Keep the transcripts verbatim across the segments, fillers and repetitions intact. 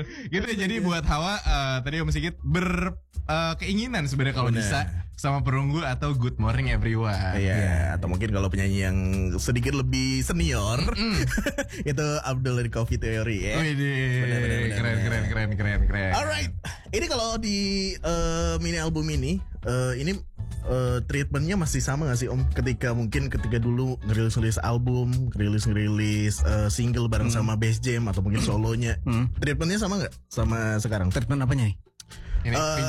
Gitu ya, jadi buat Hawa uh, tadi Om Sigit ber uh, keinginan sebenarnya kalau bisa sama Perunggu atau Good Morning Everyone. Iya, yeah. Atau mungkin kalau penyanyi yang sedikit lebih senior mm. itu Abdul dari Coffee Theory ya. Wih, keren, keren, keren, keren, keren. Alright, ini kalau di uh, mini album ini, uh, ini uh, treatmentnya masih sama gak sih Om? Ketika mungkin ketika dulu ngerilis-ngerilis album, ngerilis-ngerilis uh, single bareng hmm. sama bass jam atau mungkin solonya, hmm. treatmentnya sama gak sama sekarang? Treatment apanya nih? Ini uh,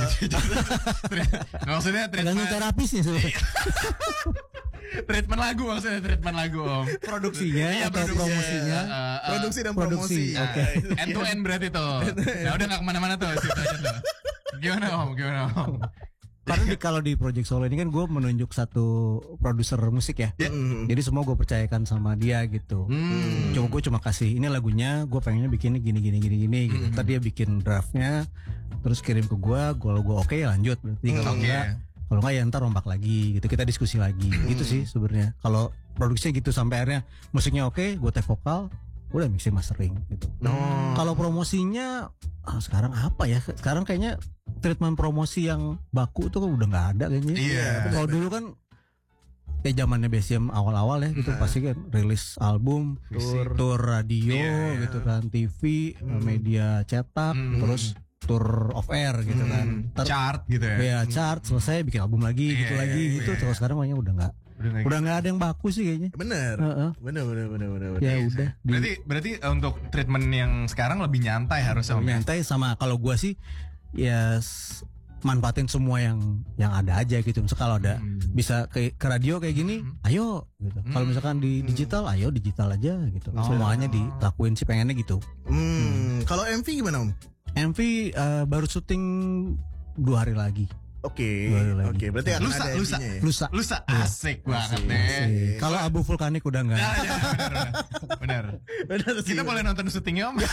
maksudnya treatment terapisnya sebenarnya. Treatment lagu maksudnya treatment lagu Om. Produksinya ya, atau produksinya, promosinya? Uh, uh, produksi dan produksi. Nah, oke. Okay. End to end berarti tuh. Nah udah gak kemana-mana tuh. Situ aja tuh. Gimana Om? Gimana Om? Karena di, kalau di project solo ini kan gue menunjuk satu produser musik ya, yeah. mm. jadi semua gue percayakan sama dia gitu. Mm. Cuma gue cuma kasih ini lagunya, gue pengennya bikinnya gini gini gini gini. Mm. Gitu. Tadi dia bikin draftnya, terus kirim ke gue, kalau gue oke okay, lanjut. Berarti kalau okay. enggak, kalau enggak ya ntar rombak lagi gitu. Kita diskusi lagi, mm. gitu sih sebenarnya. Kalau produksinya gitu sampai akhirnya musiknya oke, okay, gue tag vokal, udah mixing mastering gitu. Oh. Kalau promosinya ah, sekarang apa ya? Sekarang kayaknya treatment promosi yang baku tuh kan udah nggak ada kayaknya. Iya. Yeah. Kalau dulu kan kayak zamannya B C M awal-awal ya gitu, nah. pasti kan rilis album, tour, tour radio yeah. gitu kan, T V, mm. media cetak, mm. terus tour off air gitu mm. kan. Ter- chart gitu ya. Ya chart selesai bikin album lagi, yeah, gitu yeah, lagi yeah, gitu. Yeah. Terus sekarang kayaknya udah nggak. Udah, udah nggak ada yang baku sih kayaknya. Bener, uh-uh. bener, bener, bener, bener. Ya iya, udah. Berarti, berarti untuk treatment yang sekarang lebih nyantai harusnya. Lebih nyantai sama kalau gua sih, ya manfaatin semua yang yang ada aja gitu. Misal kalau ada hmm. bisa ke, ke radio kayak gini, hmm. ayo gitu. Hmm. Kalau misalkan di digital, ayo digital aja gitu. Oh. Semuanya dilakuin sih pengennya gitu. Hmm. Hmm. Kalau M V gimana Om? M V uh, baru syuting dua hari lagi. Oke, okay, oke. Okay. Berarti akan lusa, ada lusa, ya? lusa, lusa, asik ya. banget deh. Kalau abu vulkanik udah enggak. Ya, ya, benar, benar. benar. Kita boleh nonton syutingnya Om.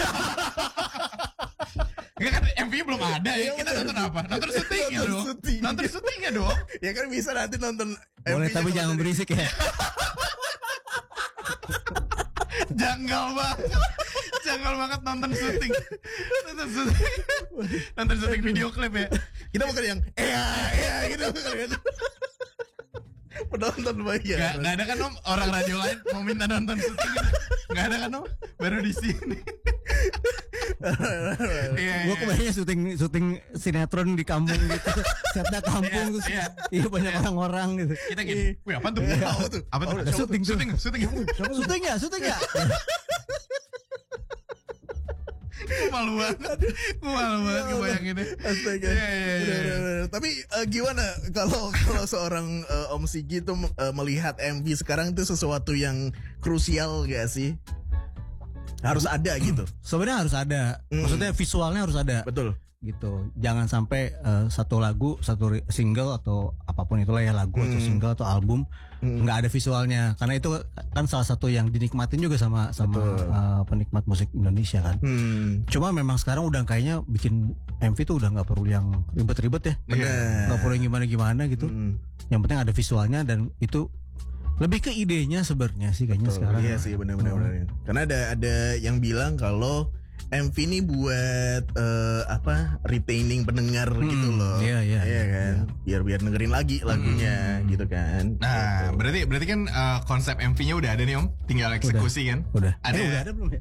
Enggak kan M V belum ada ya. Kita nonton apa? Nonton syutingnya dong. Nonton syutingnya dong. Ya kan bisa nanti nonton. Boleh tapi jangan berisik ya. Janggal banget. Janggal banget nonton syuting. Nonton syuting. Nonton syuting video klip ya. Kita bukan yang eh ya gitu kan. Penonton banyak. Gak, gak ada kan Om orang radio lain mau minta nonton syuting. Gak ada kan Om. Baru di sini. yeah, gue kebayangnya syuting syuting sinetron di kampung gitu. Setnya kampung terus yeah, yeah. iya banyak yeah. orang-orang gitu. Kita gini. Wih apa tuh? Apa tuh? Apa tuh? Ada syuting syuting syuting syuting ya syuting ya. Gue malu banget. Gue malu banget kebayanginnya. Astaga. Yeah, yeah, yeah. Tapi uh, gimana kalau kalau seorang uh, Om Sigi tuh uh, melihat M V sekarang itu sesuatu yang krusial gak sih? Harus ada gitu. Sebenarnya harus ada. Mm. Maksudnya visualnya harus ada. Betul. Gitu. Jangan sampai uh, satu lagu, satu single atau apapun itulah ya lagu mm. atau single atau album mm. nggak ada visualnya. Karena itu kan salah satu yang dinikmatin juga sama sama uh, penikmat musik Indonesia kan. Mm. Cuma memang sekarang udah kayaknya bikin M V tuh udah nggak perlu yang ribet-ribet ya. Nggak perlu yang gimana-gimana gitu. Mm. Yang penting ada visualnya dan itu lebih ke idenya sebenarnya sih kayaknya. Betul, sekarang. Iya sih benar-benar. Oh. Karena ada ada yang bilang kalau M V ini buat uh, apa retaining pendengar hmm, gitu loh. Iya iya. Iya kan. Biar biar dengerin lagi lagunya hmm. gitu kan. Nah, gitu. berarti berarti kan uh, konsep M V-nya udah ada nih Om. Tinggal eksekusi udah. kan? Udah. Ada. Eh, udah ada belum ya?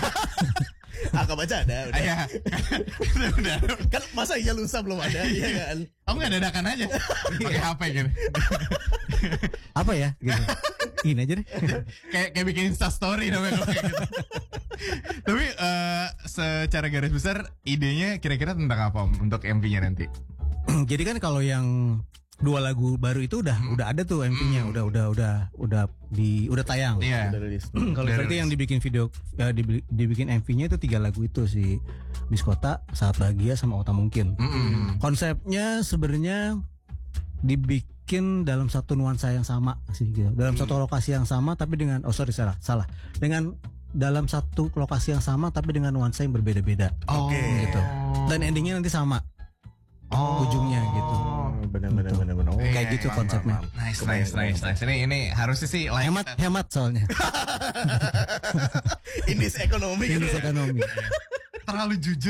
Angka baca ada udah. Iya. udah, udah. Kan masa iya lusa belum ada ya kan. Oh enggak dadakan aja. Pakai H P gitu. Apa ya gitu. Ini aja deh. kayak kayak bikin Insta story namanya kayak gitu. Tapi uh, secara garis besar idenya kira-kira tentang apa Om untuk M V-nya nanti? Jadi kan kalau yang dua lagu baru itu udah hmm. udah ada tuh M V-nya, hmm. udah udah udah udah di udah tayang. Iya. Yeah. Kalau berarti yang dibikin video ya, dibikin M V-nya itu tiga lagu itu si Biskota, Saat Bahagia sama Otak Mungkin. Hmm. Konsepnya sebenarnya dibikin dalam satu nuansa yang sama sih gitu. Dalam hmm. satu lokasi yang sama tapi dengan oh sorry salah salah. Dengan dalam satu lokasi yang sama tapi dengan nuansa yang berbeda-beda. Oke. Okay. Gitu. Dan endingnya nanti sama. Oh. Ujungnya gitu. Benar-benar gitu. benar-benar. Oh, kayak gitu konsepnya. Nice, nice, nice, nice. Ini ini harusnya sih like hemat kita. Hemat soalnya. Indis ekonomi. Indis ekonomi. Terlalu jujur.